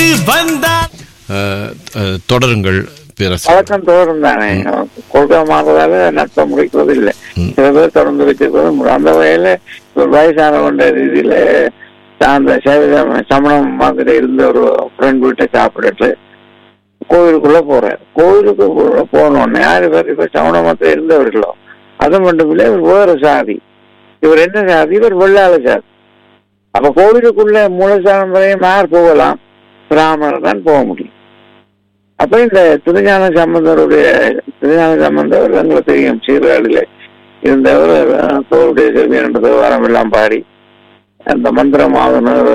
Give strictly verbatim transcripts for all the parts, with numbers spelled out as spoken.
வந்தார். தொடருங்கள். பழக்கம் தொடரும் தானே, கொள்கை மாறுவதால நட்பை முடிக்கிறது இல்லை. சில பேர் தொடர்ந்து வச்சிருக்கிறது. அந்த வகையில வயசான கொண்ட ரீதியில அந்த சமணம் மாதிரி இருந்த ஒரு ஃப்ரெண்ட் வீட்டை சாப்பிட்டுட்டு கோவிலுக்குள்ள போறாரு. கோவிலுக்கு போனோடனே யாரு பேர் இப்ப சமண மதத்தில் இருந்தவர்களோ அது மட்டும் இல்லை, இவர் வேறு சாதி. இவர் என்ன சாதி? இவர் வெள்ளாள சாதி. அப்ப கோவிலுக்குள்ள மூலசானம் வரையும் யார் போகலாம்? பிராமணர் தான் போக முடியும். அப்ப இந்த திருஞான சம்பந்தருடைய திருஞான சம்பந்தர் எங்களுக்கு தெரியும், சீர்காழியில இருந்தவர். தோருடைய செல்வி என்ற தேவாரம் எல்லாம் பாடி அந்த மந்திரமாகனர்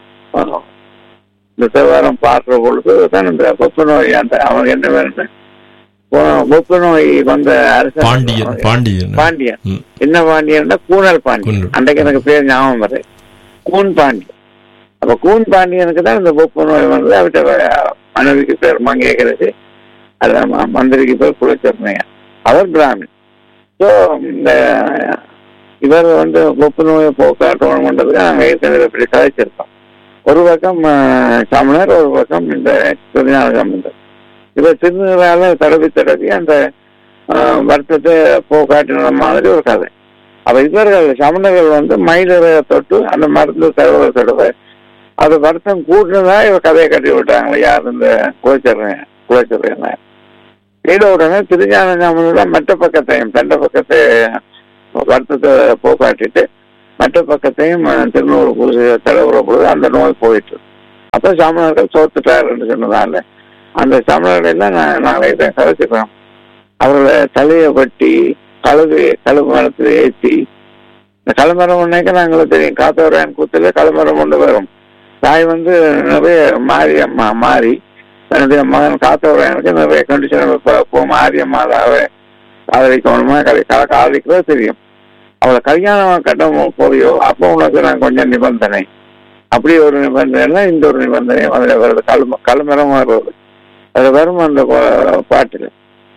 இந்த தேவாரம் பாடுற பொழுது தான் இந்த கொப்பு நோய் அந்த அவன் என்ன வேணும் கொப்பு நோய் வந்த அரசன் பாண்டியன் பாண்டியன் பாண்டியன் என்ன பாண்டியன் கூனல் பாண்டியன். அன்றைக்கு எனக்கு பேர் ஞாபகம் வருது, கூன் பாண்டியன். அப்ப கூன் பாண்டியனுக்கு தான் இந்த கொப்பு நோய் வந்து அவர்கிட்ட மனைவிக்கு பேர் மங்கேகிறது, அதான் மந்திரிக்கு பேர் குலச்சரணையா. அவர் பிராமின். ஸோ இந்த இவர் வந்து கொப்பு நோயை போக்காட்டணும் பண்றதுக்கு நாங்கள் ஏற்கனவே இப்படி கதைச்சிருக்கோம். ஒரு பக்கம் சமணர், ஒரு பக்கம் இந்த திருஞான சம்பந்தர். இவர் திருநீரால தடவி தடவி அந்த வருத்தத்தை போக்காட்டின மாதிரி ஒரு கதை. அப்ப இவர்கள் சமணர்கள் வந்து மயிலரை தொட்டு அந்த மருந்து தடவை தடவை அது வருத்தம் கூட்டினதா இவ கதையை கட்டி விட்டாங்களே யார்? இந்த குலச்சரன் குலச்சரன் செய்த உடனே திருஞான சம்பந்தம் மற்ற பக்கத்தையும் தண்ட பக்கத்தை வருத்தத்தை போக்காட்டிட்டு மற்ற பக்கத்தையும் திருநூறு பூசி தடவுற பொழுது அந்த நோய் போயிட்டு அப்ப சமணர்கள் சோத்துட்டாருன்னு சொன்னதால அந்த சமணர்கள் எல்லாம் நாங்களே தான் கதைச்சுக்கிறோம். அவர்களை தலையை வெட்டி கழுகு கழுகு மரத்துல ஏற்றி இந்த களமரம் ஒன்றைக்கு நாங்களுக்கு தெரியும், காத்தவராயன் கூத்துல களமரம் கொண்டு வரும். தாய் வந்து நிறைய மாறி அம்மா மாறி தன்னுடைய மகன் காத்தவராயனுக்கு நிறைய கண்டிஷன் இப்போ மாறி அம்மாவை காதலிக்கணுமா கதை காதலிக்கிறதோ தெரியும். அவளை கல்யாணம் கட்ட போறியோ அப்போ உனக்கு நான் கொஞ்சம் நிபந்தனை, அப்படி ஒரு நிபந்தனை இந்த ஒரு நிபந்தனை அதில் வருது. கழும களமரம் வருவது அது வரும் அந்த பாட்டுல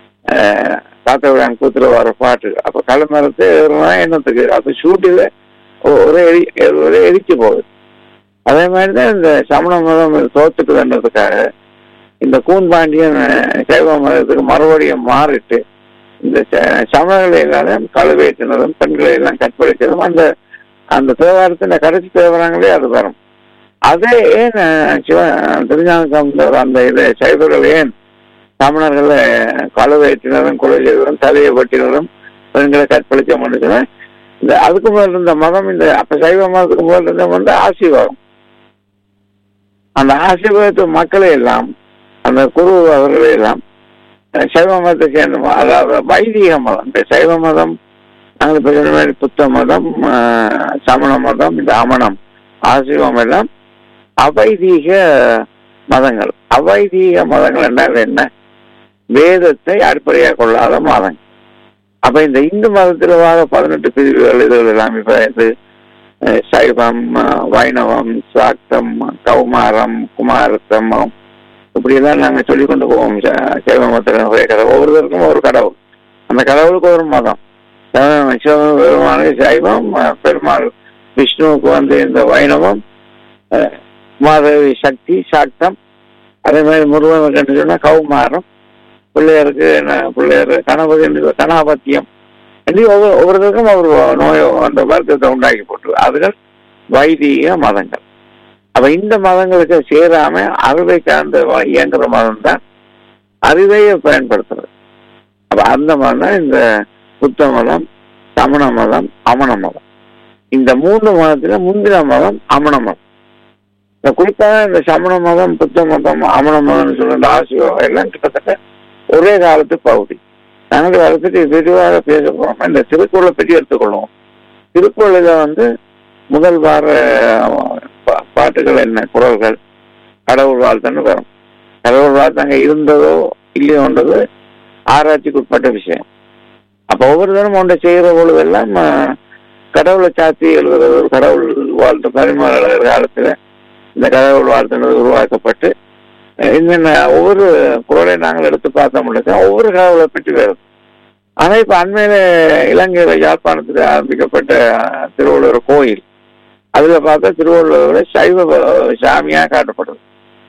காத்தவராயன் கூத்துல வர பாட்டு. அப்ப களமரத்தை என்னத்துக்கு அது ஷூட்டில ஒரே எரி ஒரே எரிச்சு போகுது. அதே மாதிரிதான் இந்த சமண மதம் தோத்துக்குதுன்றதுக்காக இந்த கூன்பாண்டியன் சைவ மதத்துக்கு மறுபடியும் மாறிட்டு இந்த சமணர்களை எல்லாம் கழுவேற்றினதும் பெண்களை எல்லாம் கற்பழித்ததும் அந்த அந்த தேவாரத்தின் கடைசி தேவாரங்களே அது வரும். அதே ஏன் சிவ திருஞான சம்பந்தர் அந்த இதை சைவர்கள் ஏன் சமணர்களை கழுவேற்றினதும் கொலை செய்ததும் தலையை வெட்டினதும் பெண்களை கற்பழிக்க முடிச்சுன்னா இந்த அதுக்கு முதல் இருந்த மதம் இந்த அப்ப சைவ மதத்துக்கு முதல் இருந்த வந்து ஆசீர்வாதம். அந்த ஆசீர்வாதத்து மக்களை எல்லாம் அந்த குரு அவர்களை எல்லாம் சைவ மதத்தை சேர்ந்த அதாவது வைதிக மதம். இந்த சைவ மதம் நாங்கள் இப்ப சொன்ன மாதிரி புத்த மதம், சமண மதம், இந்த அமணம், ஆசீர்வம் எல்லாம் அவைதீக மதங்கள். அவைதீக மதங்கள் என்றால் என்ன? வேதத்தை அடிப்படையாக கொள்ளாத மதங்கள். அப்ப இந்த இந்து மதத்தில் வாழ பதினெட்டு பிரிவுகள் இதுகள் எல்லாம் இப்ப இது சைவம், வைணவம், சாக்தம், கௌமாரம், குமாரத்தம் இப்படி எல்லாம் நாங்க சொல்லி கொண்டு போவோம். சைவ மதத்தினுடைய கடவுள் ஒவ்வொருத்தருக்கும் ஒரு கடவுள், அந்த கடவுளுக்கு ஒரு மதம். சிவபெருமானுக்கு சைவம், பெருமாள் விஷ்ணுவுக்கு வந்து இந்த வைணவம், மாதவி சக்தி சாக்தம், அதே மாதிரி முருகன் சொன்னா கௌமாரம், பிள்ளையருக்கு பிள்ளையர் கணபதி என்று கணாபத்தியம் என்று ஒவ்வொரு ஒவ்வொருத்தருக்கும் ஒரு நோயோ அந்த வருத்தத்தை உண்டாக்கி போட்டு அதுகள் வைதிக மதங்கள். அப்ப இந்த மதங்களுக்கு சேராம அறிவை சார்ந்த இயங்குற மதம் தான் அறிவையை பயன்படுத்துறது. அப்ப அந்த மதம் தான் இந்த புத்த மதம், சமண மதம், அமண மதம். இந்த மூன்று மதத்துல முந்தின மதம் அமண மதம். இந்த குறிப்பாக இந்த சமண மதம், புத்த மதம், அமண மதம் சொல்ற ஆசியம் எல்லாம் கிட்டத்தட்ட ஒரே காலத்து பகுதி. நாங்கள் அதை பற்றி விரிவாக பேச போறோம். இந்த திருக்குறளை பற்றி எடுத்துக்கொள்வோம். திருக்குறளில வந்து முதல் வார பாட்டுகள் என்ன? குறள்கள் கடவுள் வாழ்த்துன்னு வரும். கடவுள் வாழ்த்து அங்கே இருந்ததோ இல்லையோன்றது ஆராய்ச்சிக்கு உட்பட்ட விஷயம். அப்ப ஒவ்வொரு தினம் ஒன்றை செய்கிற பொழுதெல்லாம் கடவுளை சாத்தி எழுதுறது ஒரு கடவுள் வாழ்த்து பரிமாற காலத்துல இந்த கடவுள் வாழ்த்துன்றது உருவாக்கப்பட்டு என்னென்ன ஒவ்வொரு குறளை நாங்கள் எடுத்து பார்த்த முடியாது ஒவ்வொரு கடவுளை பற்றி வருது. ஆனா இப்ப அண்மையில இலங்கையில யாழ்ப்பாணத்துல ஆரம்பிக்கப்பட்ட திருவள்ளுவர் கோயில் அதுல பார்த்தா திருவள்ளுவரை சைவ சாமியா காட்டப்படுது. அப்ப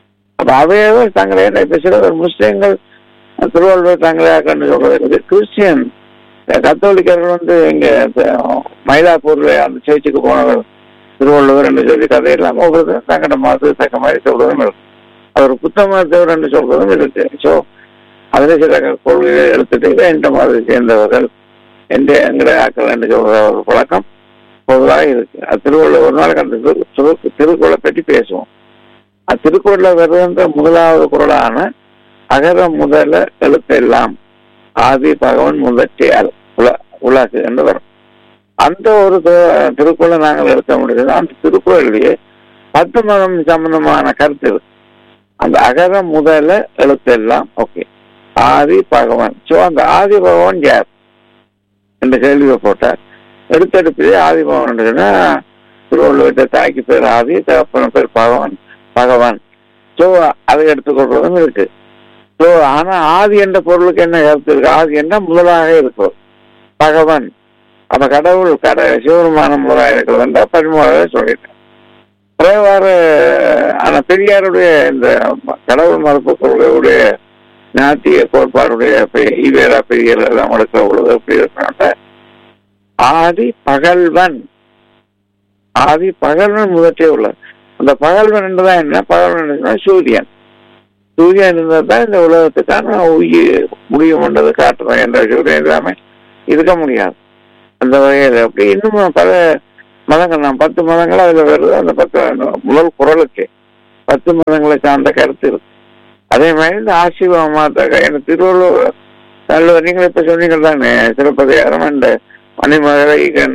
அப்ப அவையவே தங்களை இப்ப சில முஸ்லீம்கள் திருவள்ளுவர் தங்களை கண்டு சொல்றது, கிறிஸ்டியன் கத்தோலிக்கர்கள் வந்து இங்க மயிலாப்பூர்ல அந்த சேர்ச்சுக்கு போனவர் திருவள்ளுவர் என்று சொல்லி கதையெல்லாம் ஒவ்வொருத்தரும் தங்கட மதத்துக்கு தக்க மாதிரி சொல்றதும் இருக்கு. அவர் புத்த மதத்தவர் என்று சொல்றதும் இருக்கு. ஸோ அதுல சில கொள்கைகளை எடுத்துட்டு எந்த மதத்தை சேர்ந்தவர்கள் எந்த எங்களை ஆக்கள் என்று சொல்ற ஒரு பழக்கம் பொதுவாக இருக்கு. அது திருவள்ளுவர் ஒரு நாளைக்கு அந்த திருக்குறளை பற்றி பேசுவோம். அது திருக்குறளை வருகின்ற முதலாவது குறளான அகர முதல எழுத்தெல்லாம் ஆதி பகவன் முதற்றியால் உல உலகு என்று வரும். அந்த ஒரு திருக்குறளை நாங்கள் எடுக்க முடியாது. அந்த திருக்குறளிலேயே பத்து மதம் சம்பந்தமான கருத்து இருக்கு. அந்த அகர முதல எழுத்தெல்லாம் ஓகே ஆதி பகவான். ஸோ அந்த ஆதி பகவான் யார் என்ற கேள்வியை போட்டார். எடுத்தெடுப்பிலே ஆதி பகவான் திருவள்ளுவர்கிட்ட தாய்க்கு பேர் ஆதி, தகப்பன பேர் பகவான் பகவான். ஸோ அதை எடுத்துக்கொள்வதும் இருக்கு. ஸோ ஆனா ஆதி என்ற பொருளுக்கு என்ன கருத்து இருக்கு? ஆதி என்ற முதலாக இருக்கும் பகவான். அப்ப கடவுள் கட சிவருமான முதலாக இருக்கிறது என்ற பதிமூணாக சொல்லிட்டேன். அதேவாறு ஆனா பெரியாருடைய இந்த கடவுள் மறுப்பு கொள்கையுடைய நாட்டிய கோட்பாடுடைய ஈவேரா பெரியார் எல்லாம் எடுக்கிற பொழுது எப்படி இருக்கிறாங்க, ஆதி பகல்வன் ஆதி பகல்வன் முதற்றே உள்ளது. அந்த பகல்வன் என்றுதான் என்ன? பகல்வன் சூரியன். சூரியன் இருந்தால்தான் இந்த உலகத்துக்கான உயிர் முடியும் என்றது காட்டுறோம். என்ற சூரியன் இல்லாம இருக்க முடியாது. அந்த வகையில் அப்படி இன்னும் பல மதங்கள், நான் பத்து மதங்கள் அதுல வருது. அந்த பத்து முதல் குறளுக்கு பத்து மதங்களை சார்ந்த கருத்து இருக்கு. அதே மாதிரி இந்த ஆசீர்வாதமாக எனக்கு திருவள்ளுவர் நல்லவர் நீங்கள் இப்ப சொன்னீங்க தானே, சிலப்பதிகாரம் அண்ட் மணிமகளை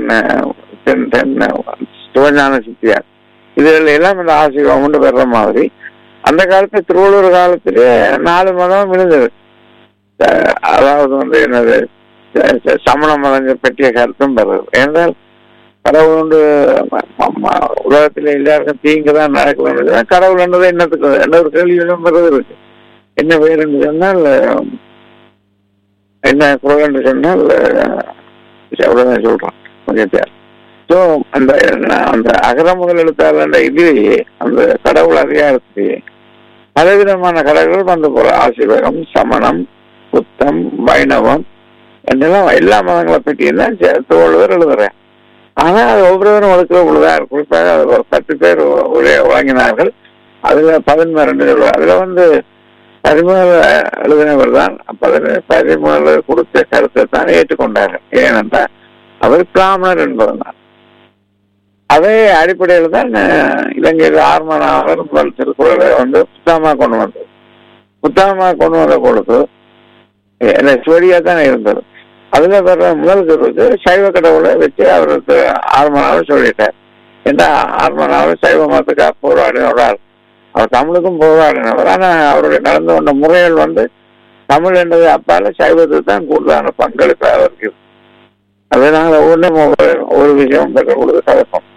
சிவஞான சித்தியார் இதுல எல்லாம் இந்த ஆசீர்வாதம் வர்ற மாதிரி அந்த காலத்துல திருவள்ளுவர் காலத்திலே நாலு மதம் இருந்தது. அதாவது வந்து என்னது சமண மதங்கள் பற்றிய கருத்தும் வருது. ஏனென்றால் கடவுள் வந்து உலகத்துல எல்லாருக்கும் தீங்குதான் நடக்குது. கடவுள் என்றது என்னத்துக்கு என்ன ஒரு கேள்வியிலும் வருது இருக்கு. என்ன பேர் என்று சொன்னால் என்ன குரல் என்று சொன்னால் அவ்வளவுதான் சொல்றான் கொஞ்சம் பேர். ஸோ அந்த அந்த அகர முதல் எழுத்தாளர் இதுலேயே அந்த கடவுள் அதிகாரத்திலேயே பலவிதமான கடவுள்கள் வந்து போற ஆசீர்வாதம், சமணம், புத்தம், வைணவம் என்றெல்லாம் எல்லா மதங்களை பற்றியும் தான் திருவள்ளுவர் எழுதுறேன். ஆனா அது ஒவ்வொருவரும் ஒழுக்கிற பொழுதார் குறிப்பாக ஒரு பத்து பேர் வழங்கினார்கள். அதுல பதினொன்று ரெண்டு சொல்லுவார். அதுல வந்து பதிமூணு எழுதினவர் தான் பதிமூணு கொடுத்த கருத்தை தான் ஏற்றுக்கொண்டார்கள். ஏனென்றால் அவர் பிராமணர் என்பதுதான். அதே அடிப்படையில் தான் இலங்கையில் ஆர்மனாவர் முதல் திருக்குறளை வந்து புத்தகமாக கொண்டு வந்தது. புத்தகமாக கொண்டு வந்த பொழுது சுவடியா தான் இருந்தது. அதுல வர்ற முதல் கருத்து சைவ கடவுளை வச்சு அவருக்கு ஆர்மனாவர் சொல்லிட்டார். ஏன்னா ஆர்மனாவர் சைவ மதத்துக்காக போராடினவர். அவர் தமிழுக்கும் போராடினவர். ஆனா அவருடைய நடந்து கொண்ட முறைகள் வந்து தமிழ் என்றது அப்பால சைவத்துக்கு தான் கூடுதலான பங்களிப்பாக இருக்கு. அதனால ஒவ்வொன்றும் ஒரு விஷயம் பெற்ற பொழுது கலப்பம்.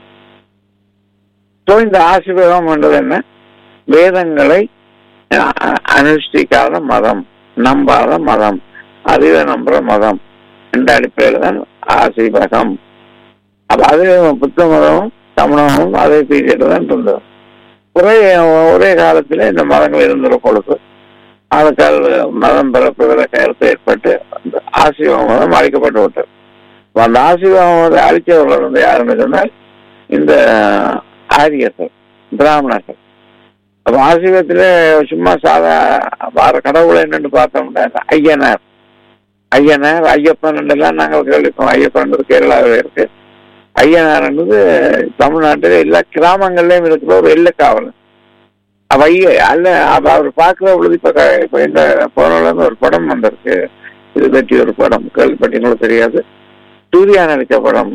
ஸோ இந்த ஆசீர்வாதம் என்றது என்ன? வேதங்களை அனுஷ்டிக்காத மதம், நம்பாத மதம், அறிவை நம்புற மதம் என்ற அடிப்படையில் தான் ஆசீர்வாதம். அப்ப அது புத்த மதமும் தமிழமும் அதே பீரியட்ல தான் இருந்தது. ஒரே ஒரே காலத்துல இந்த மதங்கள் இருந்துற பொழுது ஆளுக்கால் மதம் பிறப்புகிற கருத்து ஏற்பட்டு அந்த ஆசீர்வாத மதம் அழிக்கப்பட்டு விட்டது. அந்த ஆசீர்வாதத்தை அழிச்சவர்கள் வந்து யாருன்னு சொன்னால் இந்த ஆரியர்கள், பிராமணர்கள். அப்ப ஆசீர்வாதத்துல சும்மா சாதா வார கடவுளை என்னன்னு பார்த்தோம்னா ஐயனார் ஐயனார் ஐயப்பன் எல்லாம் நாங்கள் கேள்விப்போம். ஐயப்பன் கேரளாவில் இருக்கு. ஐயனார் என்பது தமிழ்நாட்டில் எல்லா கிராமங்கள்லயும் இருக்கிற ஒரு எல்லை காவலன். அப்ப ஐய அல்ல அப்ப அவர் பார்க்கிற பொழுது இப்ப இப்ப இந்த போன ஒரு படம் வந்திருக்கு. இது பற்றி ஒரு படம் கேள்விப்பட்டீங்களும் தெரியாது. சூர்யா நடிச்ச படம்.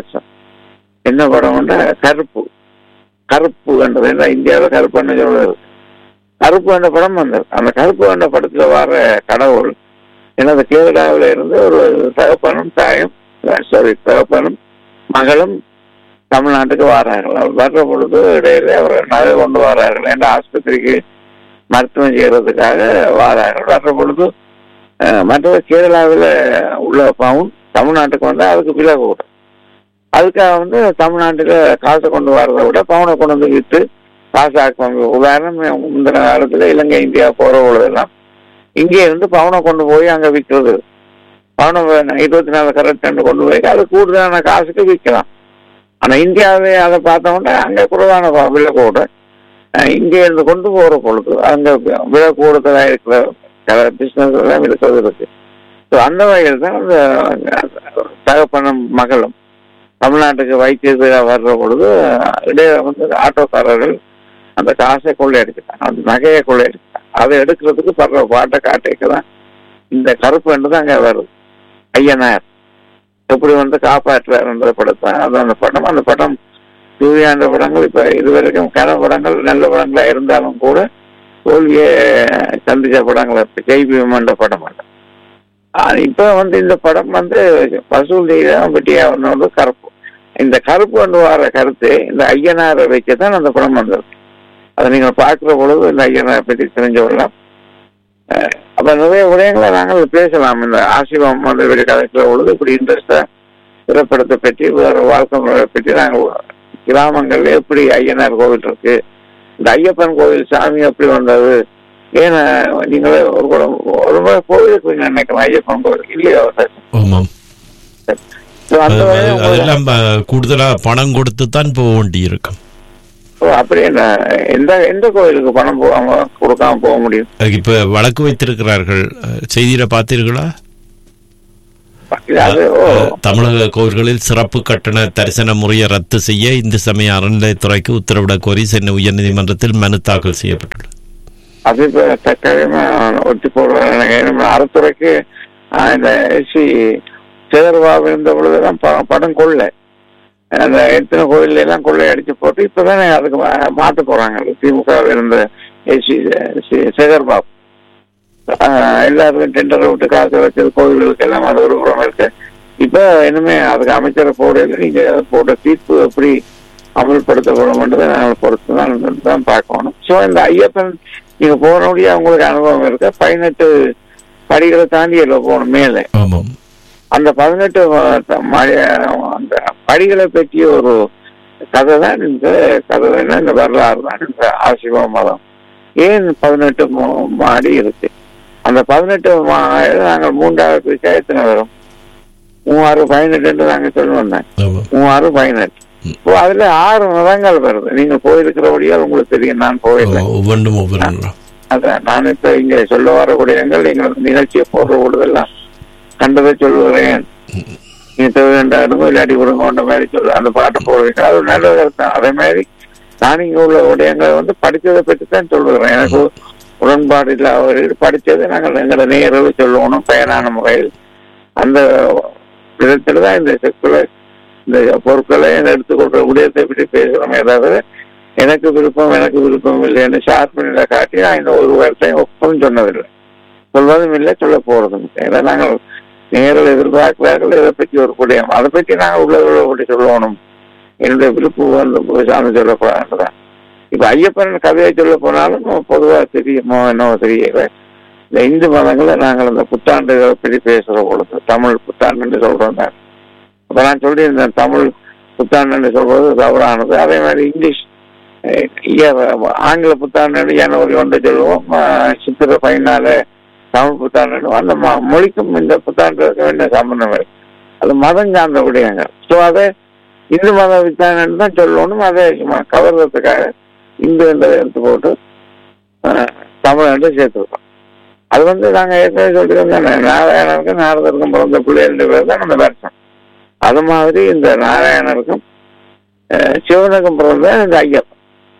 என்ன படம்? கருப்பு. கருப்பு என்றது என்ன இந்தியாவில் கருப்புன்னு சொல்றது. கருப்பு என்ற படம் வந்தது. அந்த கருப்பு என்ற படத்துல வர கடவுள் எனது கேரளாவில இருந்து ஒரு தகப்பனும் தாயும் சாரி தகப்பனும் மகளும் தமிழ்நாட்டுக்கு வரார்கள். அவர் வர்ற பொழுது இடையில அவர் நகை கொண்டு வரார்கள். என்ற ஆஸ்பத்திரிக்கு மருத்துவம் செய்யறதுக்காக வரார்கள். வர்ற பொழுது மற்ற கேரளாவில் உள்ள பவுன் தமிழ்நாட்டுக்கு வந்து அதுக்கு விலை கூடும். அதுக்காக வந்து தமிழ்நாட்டில் காசை கொண்டு வர்றதை விட பவுனை கொண்டு வந்து விட்டு காசாக்குவாங்க. உதாரணம், முந்தின காலத்துல இலங்கை இந்தியா போற பொழுதெல்லாம் இங்கே இருந்து பவுனை கொண்டு போய் அங்க விற்கிறது. பவுனை இருபத்தி நாலு கரெக்ட் கொண்டு போய் அது கூடுதலான காசுக்கு விற்கலாம். ஆனா இந்தியாவே அதை பார்த்தோம்னா அங்க குறைவான விலை கூட இங்கே இருந்து கொண்டு போற பொழுது அங்க விலை கூடுதலா இருக்கிற பிசினஸ் எல்லாம் இருக்கிறது இருக்கு. ஸோ அந்த வகையில் தான் அந்த தகப்பனும் மகளும் தமிழ்நாட்டுக்கு வைத்தியத்துக்கு வர்ற பொழுது இடையே வந்து ஆட்டோக்காரர்கள் அந்த காசை கொள்ளையடிச்சுட்டாங்க, அந்த நகையை கொள்ளையடிச்சுட்டாங்க. அதை எடுக்கிறதுக்கு படுற பாட்டை காட்டிக்கு தான் இந்த கருப்பு என்று தான் அங்கே வருது. ஐயனார் எப்படி வந்து காப்பாற்றுறாருன்ற படத்தை அது அந்த படம் அந்த படம் சூரியாண்ட படங்கள் இப்ப இதுவரைக்கும் கன படங்கள் நல்ல படங்களா இருந்தாலும் கூட தோல்வியை சந்திச்ச படங்கள் இருக்கு. ஜெய்பீமன்ற படம் அல்ல. இப்ப வந்து இந்த படம் வந்து வசூல் பற்றியா ஒன்று கருப்பு. இந்த கருப்பு வந்து வர கருத்து இந்த ஐயனாரை வைக்கத்தான் அந்த படம் வந்தது. அதை நீங்க பார்க்கிற பொழுது இந்த ஐயனாரை பற்றி தெரிஞ்சு கொள்ளலாம். அப்ப நிறைய விடயங்களை நாங்கள் பேசலாம். இந்த ஆசிவம் வந்து இப்படி கதைக்கிற பொழுது இப்படி இன்ட்ரெஸ்டா திரைப்படத்தை பற்றி வேற வாழ்க்கை முறையை பற்றி நாங்கள் கிராமங்கள்ல எப்படி ஐயனார் கோவில் இருக்கு, இந்த ஐயப்பன் கோவில் சாமி எப்படி வந்தது, ஏன்னா நீங்களே ஒரு கூட ஒரு முறை கோவிலுக்கு நினைக்கலாம் ஐயப்பன் கோவில் இல்லையா? அதெல்லாம் கூடுதலா பணம் கொடுத்து தான் போக வேண்டி இருக்கும். அப்படி எந்த எந்த கோயிலுக்கு பணம் போகாம கொடுக்காம போக முடியும்? இப்ப வழக்கு வைத்திருக்கிறார்கள், செய்தியில பார்த்தீர்களா? தமிழக கோவில்களில் சிறப்பு கட்டண தரிசன முறையை ரத்து செய்ய இந்து சமய அறநிலையத்துறைக்கு உத்தரவிட கோரி சென்னை உயர்நீதிமன்றத்தில் மனு தாக்கல் செய்யப்பட்டுள்ளது. அது தற்காலிகமா ஒட்டி போடுவாங்க. அறத்துறைக்கு இந்த ஸ்ரீ சேதர்பாபு இருந்த பொழுதுதான் படம் கொள்ள அந்த எத்தனை கோயில் எல்லாம் கொள்ளை அடிச்சு போட்டு இப்பதானே அதுக்கு மாற்ற போறாங்க. திமுக இருந்த சேகர்பாபு எல்லாருக்கும் டெண்டரை விட்டு காசு வச்சது கோவில்களுக்கு எல்லாம் அது ஒரு புறம் இருக்கு. இப்ப இனிமே அதுக்கு அமைச்சரை போடையில நீங்க போட்ட தீர்ப்பு எப்படி அமல்படுத்தப்படும்ன்றதை நாங்கள் பொறுத்து தான் தான் பார்க்கணும். ஸோ இந்த ஐயப்பன் நீங்க போனபடியா உங்களுக்கு அனுபவம் இருக்கு. பதினெட்டு படிகளை தாண்டி எல்லாம் போகணும் மேலே. அந்த பதினெட்டு அந்த படிகளை பற்றிய ஒரு கதை தான் இந்த கதை தான் இந்த வரலாறு தான் இந்த ஆசிவ மதம். ஏன் பதினெட்டு மாடி இருக்கு? அந்த பதினெட்டு நாங்கள் மூன்றாவது பிரிச்சா எத்தனை வரும்? மூவாறு பதினெட்டு நாங்க சொல்லுவோம் தான். மூவாறு பதினெட்டு. இப்போ அதுல ஆறு மதங்கள் வருது. நீங்க போயிருக்கிறபடியா உங்களுக்கு தெரியும். நான் போயிருக்கேன். அதான் நான் இப்ப இங்க சொல்ல வரக்கூடிய நீங்கள் நிகழ்ச்சியை போடுற பொழுதெல்லாம் கண்டதை சொல்லுகிறேன். நீ தேவையாடும் இல்லாட்டி விடுங்கன்ற மாதிரி சொல்லு அந்த பாட்டை போடுவீங்க. அது நல்ல கருத்தான். அதே மாதிரி நான் இங்க உள்ள உடையங்களை வந்து படித்ததை பற்றி தான் சொல்லுகிறேன். எனக்கு உடன்பாடு இல்லாத படித்ததை நாங்கள் எங்களை நேரில் சொல்லணும் பயனான முறையில். அந்த விதத்துல தான் இந்த செக்குலை இந்த பொருட்களை எடுத்துக்கொள்ற உடையத்தை பற்றி பேசுகிறோமே தவிர எனக்கு விருப்பம் எனக்கு விருப்பம் இல்லைன்னு ஷார்ட் பண்ணில காட்டி நான் இந்த ஒரு வார்த்தையும் ஒப்பம் சொன்னதில்லை, சொல்வதும் இல்லை, சொல்ல போறதும் இல்லை. இதை நாங்கள் நேரில் எதிர்பார்க்கிறார்கள். இதை பற்றி ஒரு குடையம் அதை பற்றி நாங்கள் உள்ளவர்களை பற்றி சொல்லணும். என்னுடைய விருப்பம் வந்து சாமி சொல்லக்கூடாதுதான். இப்ப ஐயப்பன் கதையை சொல்ல போனாலும் பொதுவாக தெரியுமோ என்னவோ தெரியல. இந்த இந்து மதங்களை நாங்கள் இந்த புத்தாண்டுகளை பற்றி பேசுற பொழுது தமிழ் புத்தாண்டு சொல்றோம் தான். அப்ப நான் சொல்லியிருந்தேன் தமிழ் புத்தாண்டு சொல்றது தவறானது. அதே மாதிரி இங்கிலீஷ் ஆங்கில புத்தாண்டு ஜனவரி ஒன்று சொல்லுவோம், சித்திரை பதினாலு தமிழ் புத்தாண்டு. அந்த மொழிக்கும் இந்த புத்தாண்டுக்கு வேண்டிய சம்பந்தம் இருக்கு. அது மதம் சார்ந்த விடயங்க. ஸோ அதை இந்து மத புத்தாண்டு தான் சொல்லணும். அதை கவர்றதுக்காக இந்து என்றதை எடுத்து போட்டு தமிழ் என்று சேர்த்துருக்கோம். அது வந்து நாங்கள் ஏற்கனவே சொல்லியிருந்தோம், நாராயணனுக்கும் நாரதருக்கும் பிறந்த பிள்ளைகளுடைய பேர் தான் அந்த வருஷம். அது மாதிரி இந்த நாராயணருக்கும் சிவனுக்கும் பிறந்த இந்த ஐயப்பன்.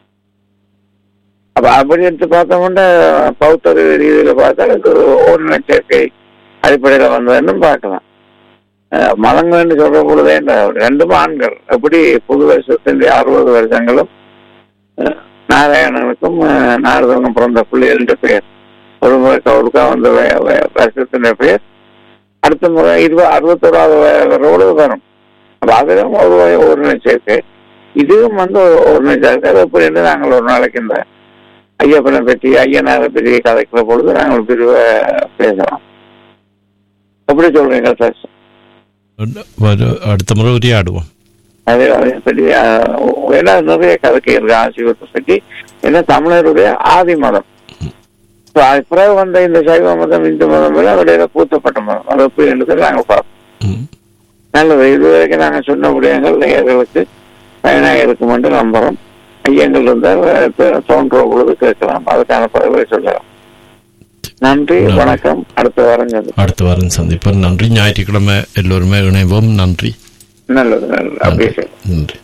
அப்ப அப்படி எடுத்து பார்த்தோம்னா பௌத்த ரீதியில பார்த்தா அது ஒரு ஓரின சேர்க்கை அடிப்படையில வந்ததுன்னு பார்க்கலாம். மதங்கள்னு சொல்ற பொழுதே இந்த ரெண்டும் ஆண்கள் எப்படி புது வருஷத்தின் அறுபது வருஷங்களும் நாராயணனுக்கும் நாரதனுக்கும் பிறந்த பிள்ளைகளுடைய பெயர் ஒரு முறை கவுருக்கா வந்த வருஷத்தின் பெயர் அடுத்த முறை இருபது அறுபத்தோராவது ரோடு வரும். அப்ப அதுவும் ஒரு ஓரின சேர்க்கை, இதுவும் வந்து ஓரின சேர்க்கை. அது எப்படின்னு நாங்கள் ஒரு நாளைக்கு இந்த ஐயப்பனை பற்றி ஐயனாரை பற்றி கதைக்கிற பொழுது நாங்கள் பிரிவ பேசலாம். எப்படி சொல்றீங்க சார்? அடுத்த முறை உரையாடுவோம். அது அதை பற்றி ஏன்னா நிறைய கதைக்கு இருக்கு ஆசிரியத்தை பற்றி. ஏன்னா தமிழருடைய ஆதி மதம். பிறகு வந்த இந்த சைவ மதம் இந்து மதம் விட அவருடைய பூத்தப்பட்ட மதம். அது எப்படி என்றதை நாங்கள் பார்ப்போம். நல்லது. இதுவரைக்கும் நாங்கள் சொன்ன விடயங்கள் நேயர்களுக்கு பயனாக இருக்கும் என்று நம்புறோம். ஐயங்கள் இருந்தால் தோன்ற பொழுது கேட்கலாம், அதுக்கான பதிலை சொல்லலாம். நன்றி, வணக்கம். அடுத்த வாரம் அடுத்த வாரம் சந்திப்போம். நன்றி. ஞாயிற்றுக்கிழமை எல்லோருமே இணைவோம். நன்றி. நல்லது, நல்லது. அப்படியே நன்றி.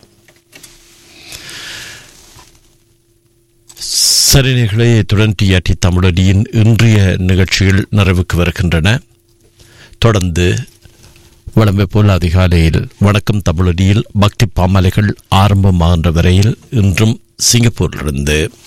சரிநிகளை இத்துடன் டிஆர்டி தமிழடியின் இன்றைய நிகழ்ச்சிகள் நிறைவுக்கு வருகின்றன. தொடர்ந்து வழமை போல் அதிகாலையில் வணக்கம் தமிழடியில் பக்தி பாமலைகள் ஆரம்பமாகின்ற வரையில் இன்றும் சிங்கப்பூரிலிருந்து